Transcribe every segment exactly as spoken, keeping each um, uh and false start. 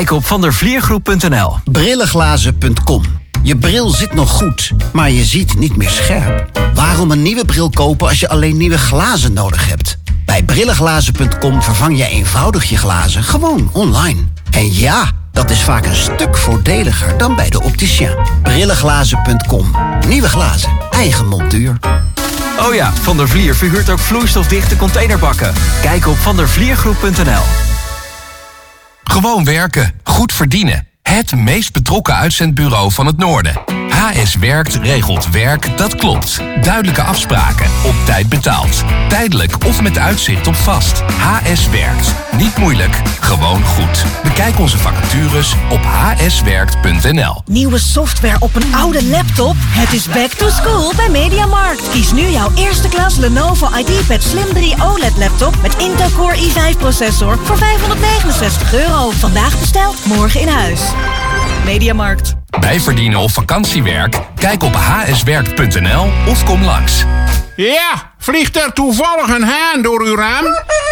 Kijk op vandervliergroep punt n l. Brillenglazen punt com. Je bril zit nog goed, maar je ziet niet meer scherp. Waarom een nieuwe bril kopen als je alleen nieuwe glazen nodig hebt? Bij brillenglazen punt com vervang je eenvoudig je glazen gewoon online. En ja, dat is vaak een stuk voordeliger dan bij de opticien. Brillenglazen punt com. Nieuwe glazen, eigen montuur. Oh ja, Van der Vlier verhuurt ook vloeistofdichte containerbakken. Kijk op vandervliergroep punt n l. Gewoon werken, goed verdienen. Het meest betrokken uitzendbureau van het Noorden. H S Werkt regelt werk dat klopt. Duidelijke afspraken, op tijd betaald. Tijdelijk of met uitzicht op vast. H S Werkt. Niet moeilijk, gewoon goed. Bekijk onze vacatures op h s werkt punt n l. Nieuwe software op een oude laptop? Het is back to school bij Mediamarkt. Kies nu jouw eerste klas Lenovo IdeaPad Slim drie O L E D laptop met Intel Core i vijf processor voor vijfhonderdnegenenzestig euro. Vandaag besteld, morgen in huis. Mediamarkt. Bijverdienen of vakantiewerk? Kijk op h s werkt punt n l of kom langs. Ja, vliegt er toevallig een haan door uw raam?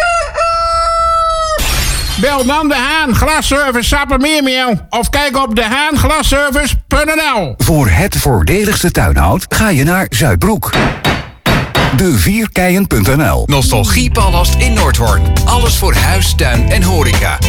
Bel dan de Haan Glasservice Sappemeermeeuw of kijk op de haan glasservice punt n l. Voor het voordeligste tuinhout ga je naar Zuidbroek. de vierkeien punt n l. Nostalgiepalast in Noordhoorn. Alles voor huis, tuin en horeca.